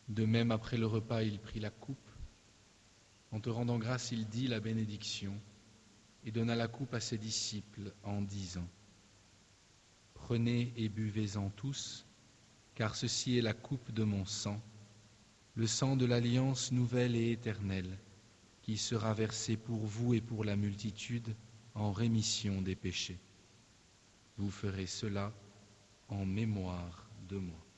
De même, après le repas, il prit la coupe. En te rendant grâce, il dit la bénédiction et donna la coupe à ses disciples en disant : Prenez et buvez-en tous, car ceci est la coupe de mon sang, le sang de l'alliance nouvelle et éternelle, qui sera versé pour vous et pour la multitude en rémission des péchés. Vous ferez cela en mémoire de moi.